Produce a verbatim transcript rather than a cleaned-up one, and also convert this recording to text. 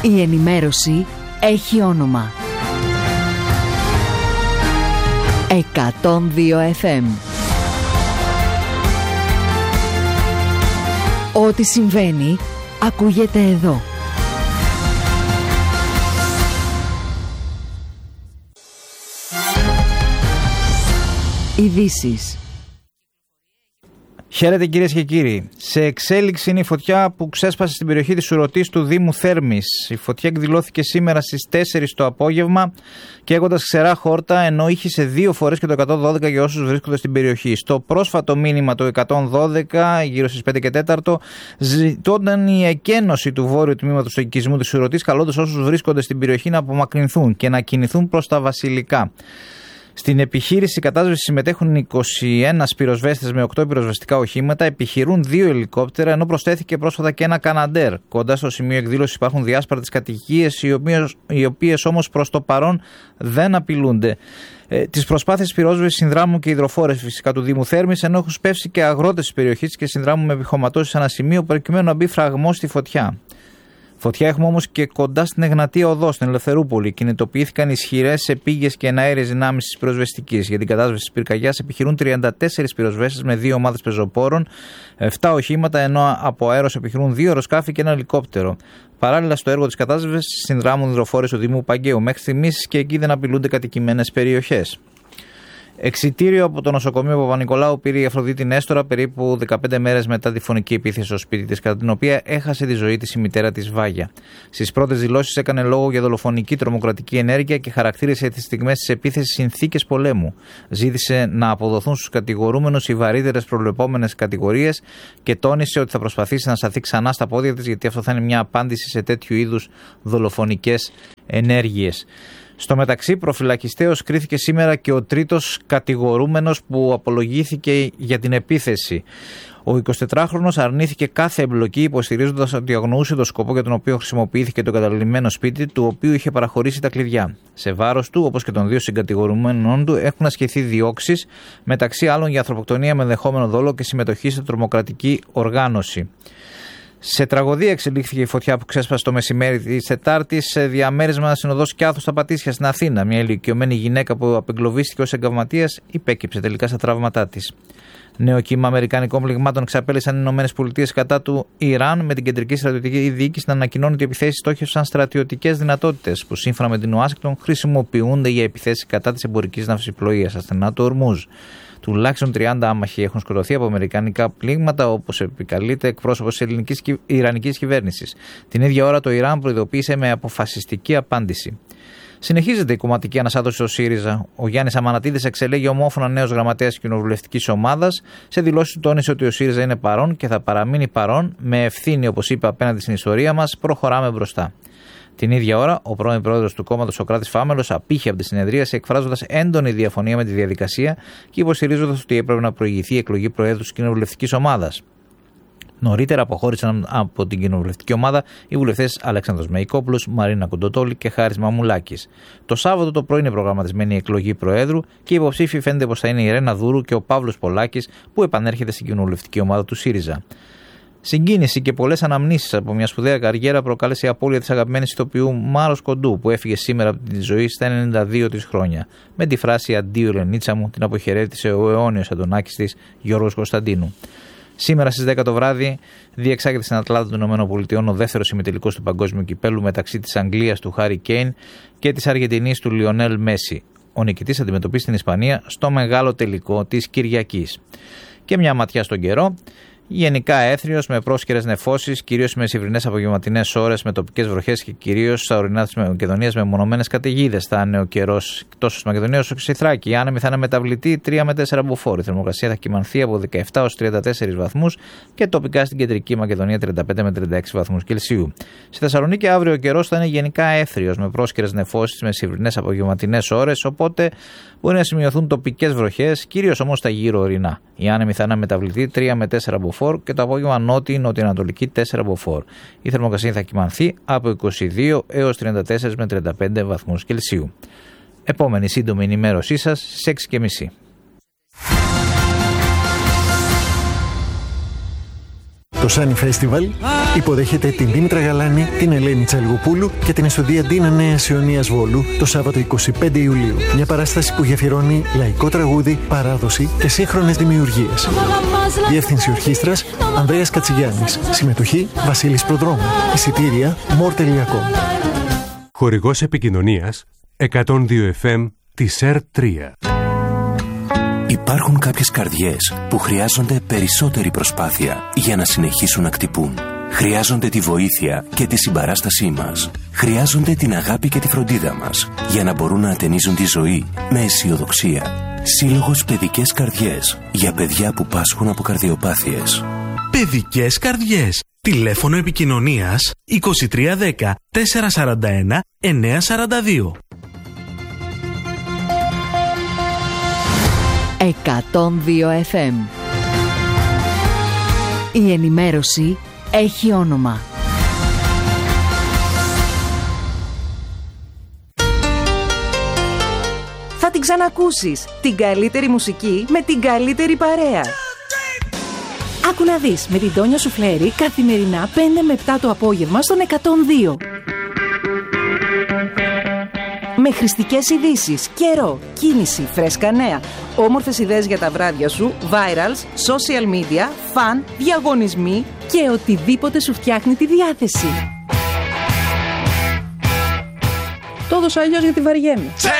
Η ενημέρωση έχει όνομα. εκατόν δύο εφ εμ. Ό,τι συμβαίνει ακούγεται εδώ. Ειδήσεις. Χαίρετε κυρίες και κύριοι. Σε εξέλιξη είναι η φωτιά που ξέσπασε στην περιοχή της Σουρωτής του Δήμου Θέρμης. Η φωτιά εκδηλώθηκε σήμερα στις τέσσερις το απόγευμα και έχοντας ξερά χόρτα, ενώ ήχησε δύο φορές και το εκατόν δώδεκα για όσους βρίσκονται στην περιοχή. Στο πρόσφατο μήνυμα το εκατόν δώδεκα, γύρω στις πέντε και τέταρτο, ζητώνταν η εκένωση του βόρειου τμήματος του οικισμού της Σουρωτής, καλώντας όσους βρίσκονται στην περιοχή να απομακρυνθούν και να κινηθούν προς τα βασιλικά. Στην επιχείρηση κατάσβεση συμμετέχουν είκοσι ένα πυροσβέστες με οκτώ πυροσβεστικά οχήματα, επιχειρούν δύο ελικόπτερα, ενώ προσθέθηκε πρόσφατα και ένα καναντέρ. Κοντά στο σημείο εκδήλωσης υπάρχουν διάσπαρτες κατοικίες, οι οποίες, οι οποίες όμως προς το παρόν δεν απειλούνται. Ε, τις προσπάθειες πυρόσβεσης συνδράμουν και υδροφόρες φυσικά του Δήμου Θέρμης, ενώ έχουν σπεύσει και αγρότες της περιοχής και συνδράμουν με επιχωματώσεις σε ένα σημείο προκειμένου να μπει φραγμός στη φωτιά. Φωτιά έχουμε όμως και κοντά στην Εγνατία Οδό, στην Ελευθερούπολη. Κινητοποιήθηκαν ισχυρές επίγειες και εναέριες δυνάμεις της πυροσβεστικής. Για την κατάσβεση της πυρκαγιάς επιχειρούν τριάντα τέσσερις πυροσβέστες με δύο ομάδες πεζοπόρων, επτά οχήματα, ενώ από αέρος επιχειρούν δύο αεροσκάφη και ένα ελικόπτερο. Παράλληλα, στο έργο της κατάσβεσης συνδράμουν υδροφόρες του Δήμου Παγκαίου. Μέχρι στιγμής και εκεί δεν απειλούνται κατοικημένες περιοχές. Εξιτήριο από το νοσοκομείο Παπα-Νικολάου πήρε η Αφροδίτη Νέστορα περίπου δεκαπέντε μέρες μετά τη φωνική επίθεση στο σπίτι της, κατά την οποία έχασε τη ζωή της η μητέρα της Βάγια. Στις πρώτες δηλώσεις έκανε λόγο για δολοφονική τρομοκρατική ενέργεια και χαρακτήρισε τις στιγμές της επίθεσης συνθήκες πολέμου. Ζήτησε να αποδοθούν στους κατηγορούμενους οι βαρύτερες προβλεπόμενες κατηγορίες και τόνισε ότι θα προσπαθήσει να σταθεί ξανά στα πόδια της, γιατί αυτό θα είναι μια απάντηση σε τέτοιου είδους δολοφονικές ενέργειες. Στο μεταξύ, προφυλακιστέως κρίθηκε σήμερα και ο τρίτος κατηγορούμενος που απολογήθηκε για την επίθεση. Ο εικοσιτετράχρονος αρνήθηκε κάθε εμπλοκή, υποστηρίζοντας ότι αγνοούσε το σκοπό για τον οποίο χρησιμοποιήθηκε το καταλημμένο σπίτι, του οποίου είχε παραχωρήσει τα κλειδιά. Σε βάρος του, όπως και των δύο συγκατηγορουμένων του, έχουν ασκηθεί διώξεις, μεταξύ άλλων για ανθρωποκτονία με ενδεχόμενο δόλο και συμμετοχή σε τρομοκρατική οργάνωση. Σε τραγωδία εξελίχθηκε η φωτιά που ξέσπασε το μεσημέρι της Τετάρτης σε διαμέρισμα στην οδό Σκιάθου στα Πατήσια στην Αθήνα. Μια ηλικιωμένη γυναίκα που απεγκλωβίστηκε ως εγκαυματίας υπέκυψε τελικά στα τραύματά της. Νέο κύμα αμερικανικών πληγμάτων εξαπέλυσαν οι ΗΠΑ κατά του Ιράν, με την κεντρική στρατιωτική διοίκηση να ανακοινώνει ότι οι επιθέσεις στόχευσαν στρατιωτικές δυνατότητες που σύμφωνα με την Ουάσιγκτον χρησιμοποιούνται για επιθέσεις κατά της εμπορικής ναυσιπλοείας στα στενά του Ορμούζ. Τουλάχιστον τριάντα άμαχοι έχουν σκοτωθεί από αμερικανικά πλήγματα, όπως επικαλείται εκπρόσωπος της ελληνικής και ιρανικής κυβέρνησης. Την ίδια ώρα το Ιράν προειδοποίησε με αποφασιστική απάντηση. Συνεχίζεται η κομματική ανασάδωση στο ΣΥΡΙΖΑ. Ο Γιάννης Αμανατίδης εξελέγει ομόφωνα νέος γραμματέας της κοινοβουλευτικής ομάδας. Σε δηλώσεις του τόνισε ότι ο ΣΥΡΙΖΑ είναι παρόν και θα παραμείνει παρόν με ευθύνη, όπως είπε, απέναντι στην ιστορία μας. Προχωράμε μπροστά. Την ίδια ώρα, ο πρώην πρόεδρος του κόμματος, Σωκράτης Φάμελος, απήχε από τη συνεδρίαση, εκφράζοντας έντονη διαφωνία με τη διαδικασία και υποστηρίζοντας ότι έπρεπε να προηγηθεί η εκλογή προέδρου της κοινοβουλευτικής ομάδας. Νωρίτερα αποχώρησαν από την κοινοβουλευτική ομάδα οι βουλευτές Αλέξανδρος Μεϊκόπουλος, Μαρίνα Κοντοτόλη και Χάρης Μαμουλάκης. Το Σάββατο το πρωί είναι προγραμματισμένη η εκλογή προέδρου και οι υποψήφοι φαίνεται πως θα είναι η Ρένα Δούρου και ο Παύλος Πολάκης, που επανέρχεται στην κοινοβουλευτική ομάδα του ΣΥΡΙΖΑ. Συγκίνηση και πολλές αναμνήσεις από μια σπουδαία καριέρα προκάλεσε η απώλεια της αγαπημένης ηθοποιού Μάρος Κοντού, που έφυγε σήμερα από τη ζωή στα ενενήντα δύο της χρόνια. Με τη φράση «Αντίο Ελενίτσα μου» την αποχαιρέτησε ο αιώνιος αντωνάκης της Γιώργος Κωνσταντίνου. Σήμερα στις δέκα το βράδυ διεξάγεται στην Ατλάντα των ΗΠΑ ο δεύτερος ημιτελικός του παγκόσμιου κυπέλου μεταξύ της Αγγλίας του Χάρι Κέιν και της Αργεντινής του Λιονέλ Μέση. Ο νικητής αντιμετωπίζει την Ισπανία στο μεγάλο τελικό της Κυριακής. Και μια ματιά στον καιρό. Γενικά έθριος με πρόσκαιρες νεφώσεις, κυρίως με μεσημβρινές απογευματινές ώρες, με τοπικές βροχές και κυρίως στα ορεινά της Μακεδονίας με μονομένες καταιγίδες. Θα είναι ο καιρός τόσο στη Μακεδονία όσο και στη Θράκη. Οι άνεμοι θα είναι μεταβλητοί τρία με τέσσερα μποφόρ. Η θερμοκρασία θα κυμανθεί από δεκαεπτά έως τριάντα τέσσερις βαθμούς και τοπικά στην κεντρική Μακεδονία τριάντα πέντε με τριάντα έξι βαθμούς Κελσίου. Στη Θεσσαλονίκη αύριο ο καιρός θα είναι γενικά έθριος με πρόσκαιρες νεφώσεις με μεσημβρινές απογευματινές ώρες, οπότε μπορεί να σημειωθούν τοπικές βροχές, κυρίως όμως στα γύρω ορεινά. Οι άνεμοι θα είναι μεταβλητοί τρία με τέσσερα μποφόρ και το απόγευμα νότιο-νοτιοανατολική τέσσερα μποφόρ. Η θερμοκρασία θα κυμανθεί από είκοσι δύο έως τριάντα τέσσερα με τριάντα πέντε βαθμούς Κελσίου. Επόμενη σύντομη ενημέρωσή σας στις έξι και μισή. Το Sunny Festival υποδέχεται την Δήμητρα Γαλάνη, την Ελένη Τσαλιγοπούλου και την Εστοντία Νέας Ιωνίας Βόλου το Σάββατο είκοσι πέντε Ιουλίου. Μια παράσταση που γεφυρώνει λαϊκό τραγούδι, παράδοση και σύγχρονες δημιουργίες. Διεύθυνση ορχήστρας Ανδρέας Κατσιγιάννης. Συμμετοχή Βασίλης Προδρόμου. Εισιτήρια μορ τελεία κομ. Χορηγός επικοινωνίας εκατόν δύο εφ εμ της ΕΡ τρία. Υπάρχουν κάποιες καρδιές που χρειάζονται περισσότερη προσπάθεια για να συνεχίσουν να χτυπούν. Χρειάζονται τη βοήθεια και τη συμπαράστασή μας. Χρειάζονται την αγάπη και τη φροντίδα μας για να μπορούν να ατενίζουν τη ζωή με αισιοδοξία. Σύλλογος Παιδικές Καρδιές για παιδιά που πάσχουν από καρδιοπάθειες. Παιδικές Καρδιές. Τηλέφωνο επικοινωνίας είκοσι τρία δέκα τετρακόσια σαράντα ένα εννιακόσια σαράντα δύο. εκατόν δύο εφ εμ. Η ενημέρωση έχει όνομα. Θα την ξανακούσεις. Την καλύτερη μουσική με την καλύτερη παρέα. Άκου να δεις με την Τόνια Σουφλέρη καθημερινά πέντε με επτά το απόγευμα στον εκατόν δύο. Με χρηστικές ειδήσεις, καιρό, κίνηση, φρέσκα νέα, όμορφες ιδέες για τα βράδια σου, virals, social media, φαν, διαγωνισμοί και οτιδήποτε σου φτιάχνει τη διάθεση. Το έδωσα αλλιώς γιατί βαριέμαι.